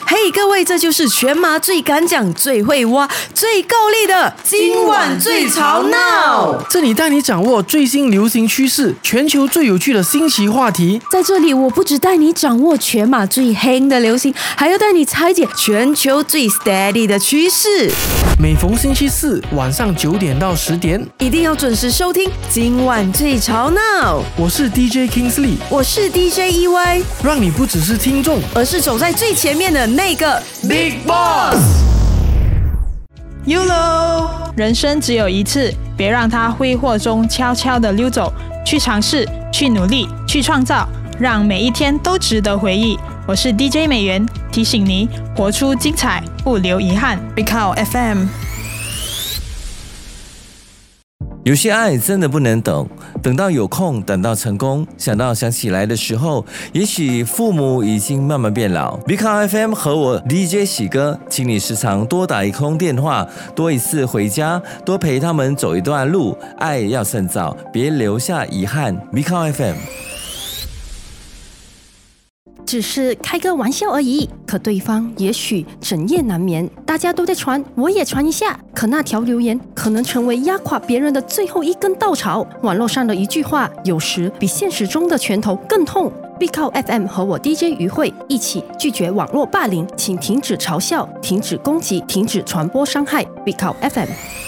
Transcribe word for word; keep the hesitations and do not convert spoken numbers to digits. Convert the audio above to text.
嘿，各位，这就是全马最敢讲、最会挖、最够力的今晚最吵闹。 这里带你掌握最新流行趋势，全球最有趣的新奇话题。 在这里，我不只带你掌握全马最黑的流行，还要带你拆解全球最 steady 的趋势。 每逢星期四晚上九点到十点， 一定要准时收听今晚最吵闹。 我是 D J Kingsley， 我是 D J E Y， 让你不只是听众， 而是走在最前面的那个 Big Boss。Y O L O， 人生只有一次，别让它挥霍中悄悄地溜走。去尝试，去努力，去创造，让每一天都值得回忆。我是 D J 美元，提醒你活出精彩，不留遗憾。Big Cow F M。 有些爱真的不能等，等到有空，等到成功，想到想起来的时候，也许父母已经慢慢变老。Big Cow F M 和我 D J 喜哥，请你时常多打一通电话，多一次回家，多陪他们走一段路。爱要趁早，别留下遗憾。Big Cow F M。 只是开个玩笑而已，可对方也许整夜难眠。大家都在传，我也传一下。可那条留言可能成为压垮别人的最后一根稻草。网络上的一句话，有时比现实中的拳头更痛。Big Cow F M 和我 D J 于慧一起拒绝网络霸凌，请停止嘲笑，停止攻击，停止传播伤害。Big Cow F M。